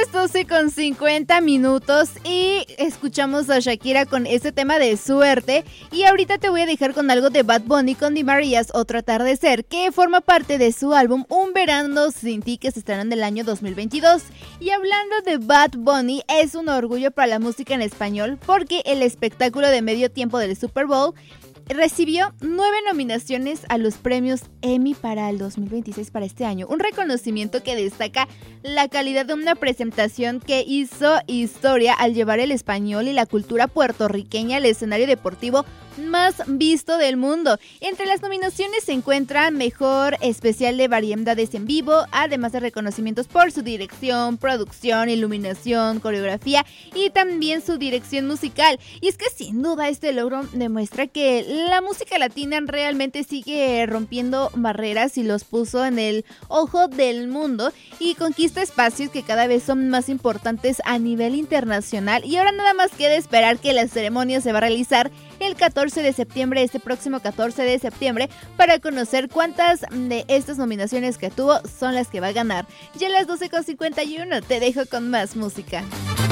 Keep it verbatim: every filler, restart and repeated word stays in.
las doce con cincuenta minutos y escuchamos a Shakira con ese tema de Suerte. Y ahorita te voy a dejar con algo de Bad Bunny con Di Marías, Otro Atardecer, que forma parte de su álbum Un Verano Sin Ti, que se estrenó en el año dos mil veintidós. Y hablando de Bad Bunny, es un orgullo para la música en español porque el espectáculo de medio tiempo del Super Bowl recibió nueve nominaciones a los premios Emmy para el dos mil veintiséis, para este año. Un reconocimiento que destaca la calidad de una presentación que hizo historia al llevar el español y la cultura puertorriqueña al escenario deportivo más visto del mundo. Entre las nominaciones se encuentra Mejor Especial de Variedades en Vivo, además de reconocimientos por su dirección, producción, iluminación, coreografía y también su dirección musical. Y es que sin duda este logro demuestra que la música latina realmente sigue rompiendo barreras y los puso en el ojo del mundo y conquista espacios que cada vez son más importantes a nivel internacional. Y ahora nada más queda esperar que la ceremonia se va a realizar el catorce de septiembre, este próximo catorce de septiembre, para conocer cuántas de estas nominaciones que tuvo son las que va a ganar. Ya a las doce con cincuenta y uno te dejo con más música.